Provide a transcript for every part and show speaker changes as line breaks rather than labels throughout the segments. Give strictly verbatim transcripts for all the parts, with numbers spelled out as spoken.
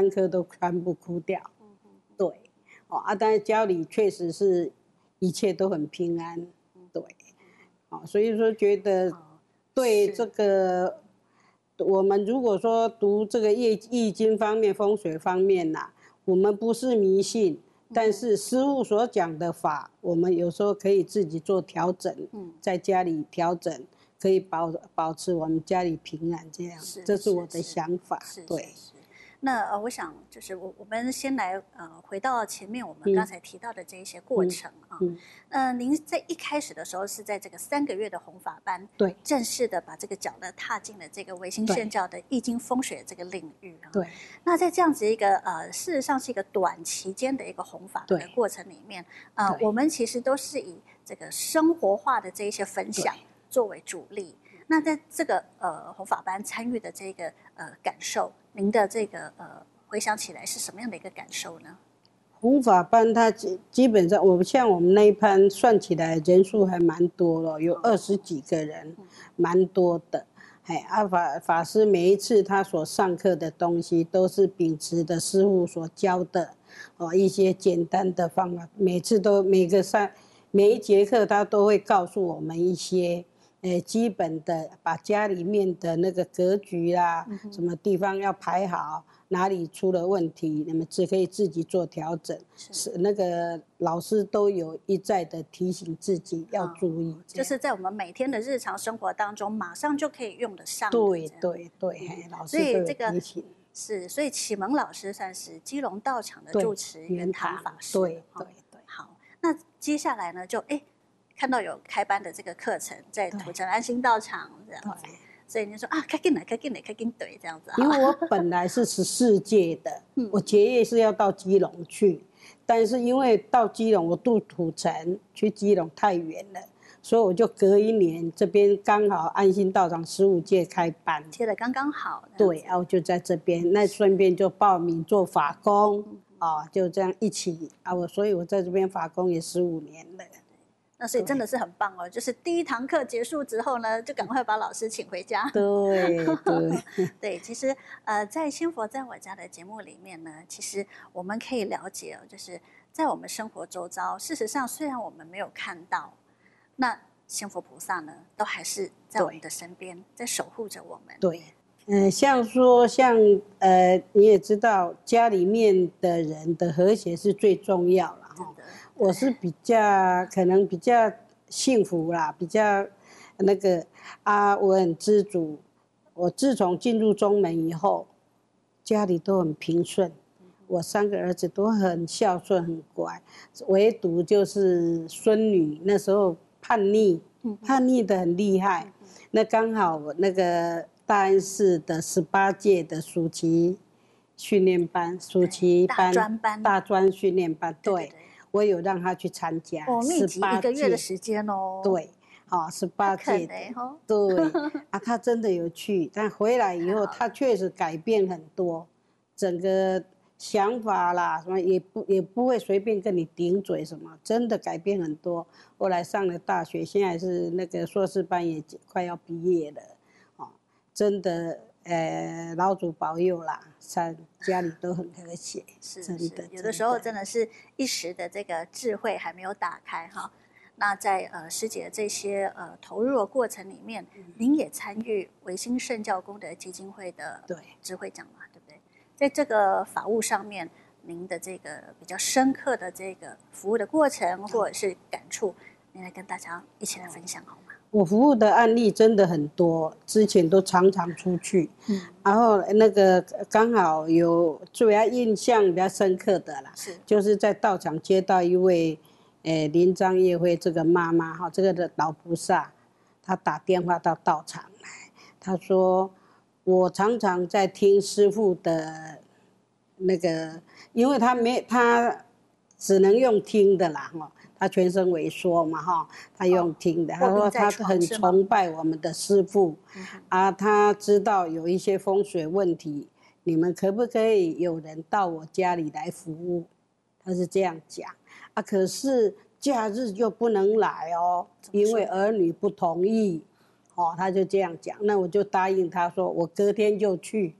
三颗都全部枯掉。对，哦啊，但是家里确实是一切都很平安。对，哦，所以说觉得对这个。我们如果说读这个易易经方面、风水方面呐、啊，我们不是迷信，但是师父所讲的法，我们有时候可以自己做调整，在家里调整，可以保保持我们家里平安，这样，这是我的想法。对。
那呃，我想就是我我们先来呃回到前面我们刚才提到的这一些过程啊。嗯。呃，您在一开始的时候是在这个三个月的弘法班，
对，
正式的把这个脚呢踏进了这个唯心圣教的易经风水的这个领域啊。
对。
那在这样子一个呃，事实上是一个短期间的一个弘法的过程里面，呃，我们其实都是以这个生活化的这一些分享作为主力。那在这个呃弘法班参与的这个呃感受，您的这个呃回想起来是什么样的一个感受呢？
弘法班它基基本上，我们像我们那一班算起来人数还蛮多了，有二十几个人，蛮多的。哎，啊法法师每一次他所上课的东西，都是秉持的师父所教的哦一些简单的方法，每次都每个上每一节课他都会告诉我们一些。呃，基本的把家里面的那个格局啦，嗯、什么地方要排好，哪里出了问题，你们只可以自己做调整。是那个老师都有一再的提醒自己要注意、嗯，
就是在我们每天的日常生活当中，马上就可以用得上。
对对对，嗯、老师都有提醒。
是，所以启蒙老师算是基隆道场的住持圆堂法师。
对对对。
好，那接下来呢，就哎。看到有开班的这个课程，在土城安心道场这样子，所以你说啊，开进来，开进来，开进对这样子。
因为我本来是十四届的，嗯、我结业是要到基隆去，但是因为到基隆我渡土城去基隆太远了，所以我就隔一年这边刚好安心道场十五届开班，
贴的刚刚好。
对，然后就在这边，那顺便就报名做法工，啊、嗯哦，就这样一起啊，我所以我在这边法工也十五年了。
那所以真的是很棒哦，就是第一堂课结束之后呢，就赶快把老师请回家。
对对
对，其实呃，在仙佛在我家的节目里面呢，其实我们可以了解哦，就是在我们生活周遭，事实上虽然我们没有看到，那仙佛菩萨呢，都还是在我们的身边，在守护着我们。
对，嗯、呃，像说像呃，你也知道，家里面的人的和谐是最重要了哈。我是比较可能比较幸福啦，比较那个啊，我很知足。我自从进入中门以后，家里都很平顺，我三个儿子都很孝顺很乖，唯独就是孙女那时候叛逆，叛逆的很厉害。那刚好那个大安市的十八届的暑期训练班，暑期班、
大专班、
大专训练班，对。
对对对，
我有让他去参加，
哦，密集一个月的时间哦。
对，好、哦，十八届的，
哦、
对啊，他真的有去，但回来以后，他确实改变很多，整个想法啦，什么也不也不会随便跟你顶嘴什么，真的改变很多。后来上了大学，现在是那个硕士班也快要毕业了，哦，真的。呃，老祖保佑啦，在家里都很和谐，
是
真的。
有的时候真的是一时的这个智慧还没有打开哈。那在呃师姐这些呃投入的过程里面，嗯、您也参与唯心圣教功德基金会的
对
智慧奖嘛，对不对？在这个法务上面，您的这个比较深刻的这个服务的过程或者是感触，您来跟大家一起来分享好吗？
我服务的案例真的很多，之前都常常出去，嗯，然后那个刚好有最要印象比较深刻的啦，
是
就是在道场接到一位，诶林张业辉这个妈妈哈，这个的老菩萨，她打电话到道场来，她说我常常在听师父的那个，因为他没他只能用听的啦哈。他全身萎缩嘛哈，他用听的。
哦、
他说他很崇拜我们的师父，嗯、啊，他知道有一些风水问题，你们可不可以有人到我家里来服务？他是这样讲啊，可是假日就不能来哦，因为儿女不同意。哦，他就这样讲，那我就答应他说，我隔天就去。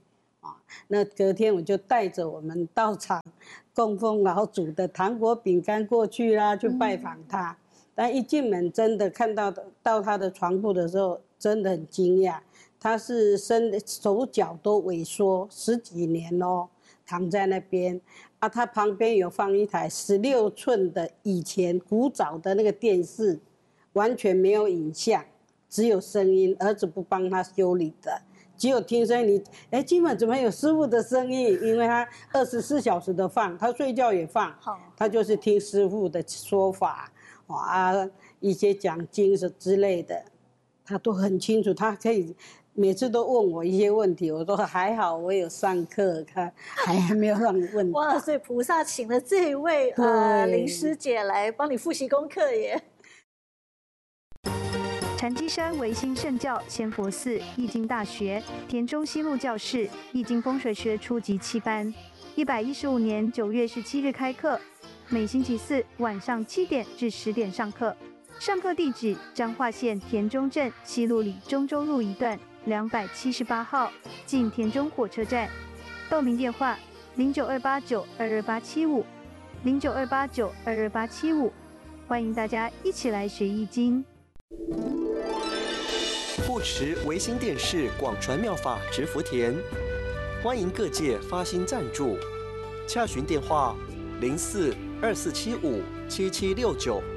啊。那隔天我就带着我们道场供奉老祖的糖果饼干过去啦，去拜访他。嗯、但一进门，真的看到到他的床铺的时候，真的很惊讶。他是身手脚都萎缩十几年哦，躺在那边啊。他旁边有放一台十六寸的以前古早的那个电视，完全没有影像，只有声音。儿子不帮他修理的。只有听声音，哎，今晚怎么有师父的声音？因为他二十四小时的放，他睡觉也放，他就是听师父的说法，啊，一些讲经是之类的，他都很清楚。他可以每次都问我一些问题，我说还好，我有上课，他还没有让你问。
哇，所以菩萨请了这一位呃林师姐来帮你复习功课耶。
禅机山唯心圣教仙佛寺易经大学田中西路教室易经风水学初级七班，一百一十五年九月十七日开课，每星期四晚上七点至十点上课。上课地址：彰化县田中镇西路里中州路一段两百七十八号，近田中火车站。报名电话：零九二八九二二八七五，零九二八九二二八七五。欢迎大家一起来学易经。
护持维新电视广传妙法植福田，欢迎各界发心赞助，洽询电话：零四二四七五七七六九。